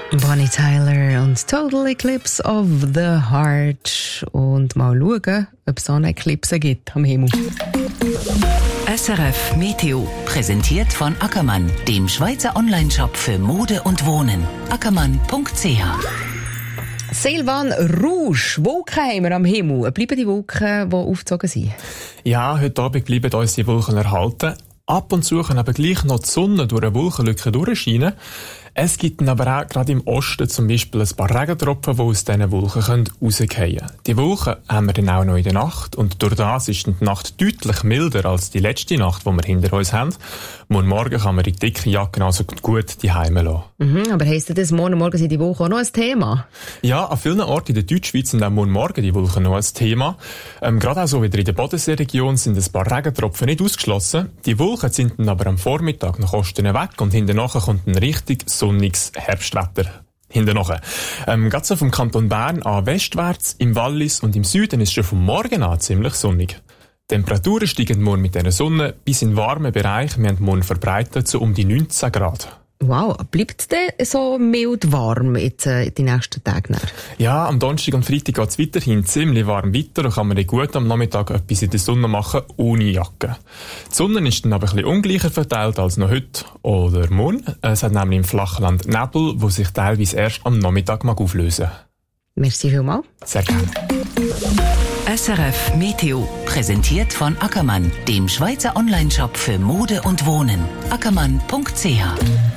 Bonnie Tyler und Total Eclipse of the Heart. Und mal schauen, ob es eine Eclipse gibt am Himmel. SRF Meteo, präsentiert von Ackermann, dem Schweizer Onlineshop für Mode und Wohnen. Ackermann.ch. Silvan Rouge, Wolken haben wir am Himmel. Bleiben die Wolken, die aufgezogen sind? Ja, heute Abend bleiben uns die Wolken erhalten. Ab und zu kann aber gleich noch die Sonne durch eine Wolkenlücke durchscheinen. Es gibt dann aber auch gerade im Osten zum Beispiel ein paar Regentropfen, die aus diesen Wolken rausfallen können. Die Wolken haben wir dann auch noch in der Nacht und durch das ist die Nacht deutlich milder als die letzte Nacht, die wir hinter uns haben. Morgen kann man die dicke Jacke also gut die Heime lassen. Aber heisst das, morgen sind die Wolken auch noch ein Thema? Ja, an vielen Orten in der Deutschschweiz sind auch morgen die Wolken noch ein Thema. Gerade auch so wieder in der Bodenseeregion sind ein paar Regentropfen nicht ausgeschlossen. Die Wolken sind dann aber am Vormittag nach Osten weg und hinterher kommt ein richtig sonniges Herbstwetter. Hinterher. Gerade so vom Kanton Bern an westwärts, im Wallis und im Süden ist schon vom Morgen an ziemlich sonnig. Die Temperaturen steigen morgen mit dieser Sonne bis in den warmen Bereich. Wir haben morgen verbreitet so um die 19 Grad. Wow, bleibt es so mild warm jetzt, die nächsten Tage? Ja, am Donnerstag und Freitag geht es weiterhin ziemlich warm weiter. Da kann man gut am Nachmittag etwas in der Sonne machen, ohne Jacke. Die Sonne ist dann aber ein bisschen ungleicher verteilt als noch heute oder morgen. Es hat nämlich im Flachland Nebel, der sich teilweise erst am Nachmittag auflösen mag. Merci vielmals. Sehr gerne. SRF Meteo, präsentiert von Ackermann, dem Schweizer Onlineshop für Mode und Wohnen. Ackermann.ch.